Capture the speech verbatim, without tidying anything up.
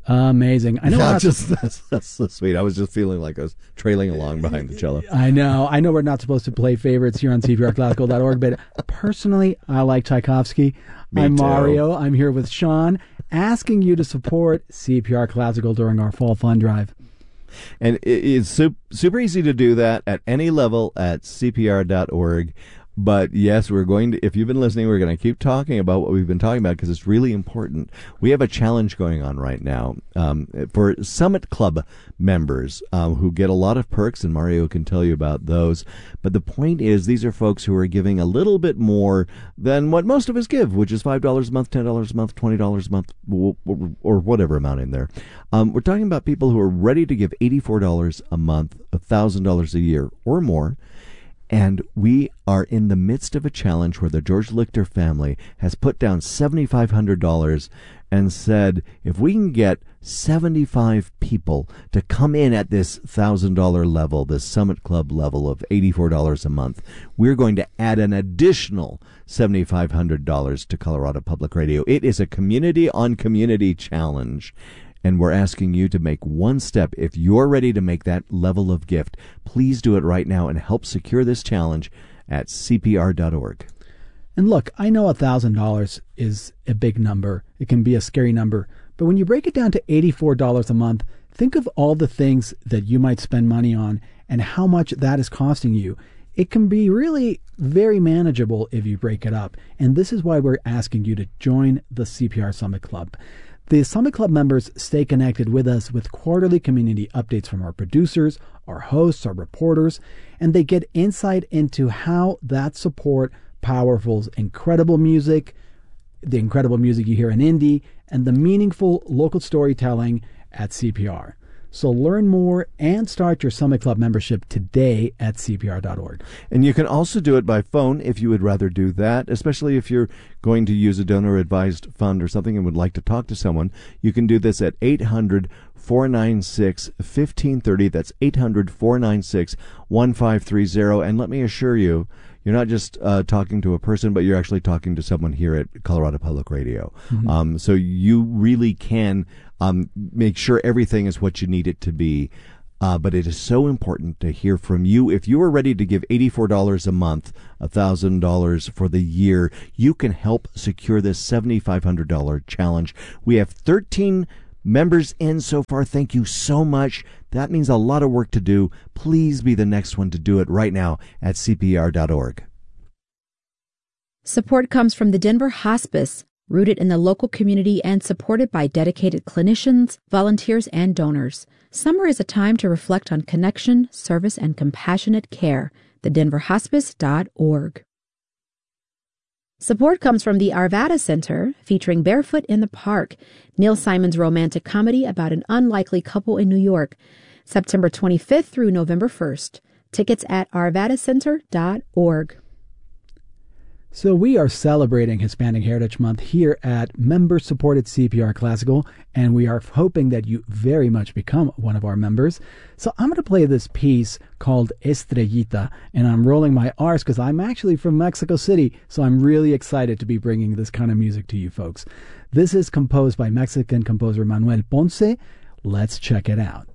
Amazing. I know. Yeah, we're not, just that's, that's so sweet. I was just feeling like I was trailing along behind the cello. I know. I know we're not supposed to play favorites here on C P R classical dot org, but personally, I like Tchaikovsky. Me I'm too. Mario. I'm here with Sean, asking you to support C P R Classical during our fall fund drive. And it's super easy to do that at any level at C P R dot org. But yes, we're going to, if you've been listening, we're going to keep talking about what we've been talking about because it's really important. We have a challenge going on right now um, for Summit Club members um, who get a lot of perks, and Mario can tell you about those. But the point is, these are folks who are giving a little bit more than what most of us give, which is five dollars a month, ten dollars a month, twenty dollars a month, or whatever amount in there. Um, we're talking about people who are ready to give eighty-four dollars a month, one thousand dollars a year, or more. And we are in the midst of a challenge where the George Lichter family has put down seven thousand five hundred dollars and said, if we can get seventy-five people to come in at this one thousand dollars level, this Summit Club level of eighty-four dollars a month, we're going to add an additional seven thousand five hundred dollars to Colorado Public Radio. It is a community-on-community challenge. And we're asking you to make one step. If you're ready to make that level of gift, please do it right now and help secure this challenge at C P R dot org. And look, I know one thousand dollars is a big number. It can be a scary number. But when you break it down to eighty-four dollars a month, think of all the things that you might spend money on and how much that is costing you. It can be really very manageable if you break it up. And this is why we're asking you to join the C P R Summit Club. The Summit Club members stay connected with us with quarterly community updates from our producers, our hosts, our reporters, and they get insight into how that support Powerful's incredible music, the incredible music you hear in indie, and the meaningful local storytelling at C P R. So learn more and start your Summit Club membership today at C P R dot org. And you can also do it by phone if you would rather do that, especially if you're going to use a donor-advised fund or something and would like to talk to someone. You can do this at eight hundred, four nine six, one five three zero. That's eight hundred, four nine six, one five three zero. And let me assure you, you're not just uh, talking to a person, but you're actually talking to someone here at Colorado Public Radio. Mm-hmm. Um, so you really can um, make sure everything is what you need it to be. Uh, but it is so important to hear from you. If you are ready to give eighty-four dollars a month, one thousand dollars for the year, you can help secure this seven thousand five hundred dollars challenge. We have thirteen members in so far. Thank you so much. That means a lot of work to do. Please be the next one to do it right now at C P R dot org. Support comes from the Denver Hospice, rooted in the local community and supported by dedicated clinicians, volunteers, and donors. Summer is a time to reflect on connection, service, and compassionate care. the denver hospice dot org. Support comes from the Arvada Center, featuring Barefoot in the Park, Neil Simon's romantic comedy about an unlikely couple in New York, September twenty-fifth through November first. Tickets at arvada center dot org. So we are celebrating Hispanic Heritage Month here at member-supported C P R Classical, and we are hoping that you very much become one of our members. So I'm going to play this piece called Estrellita, and I'm rolling my R's because I'm actually from Mexico City, so I'm really excited to be bringing this kind of music to you folks. This is composed by Mexican composer Manuel Ponce. Let's check it out.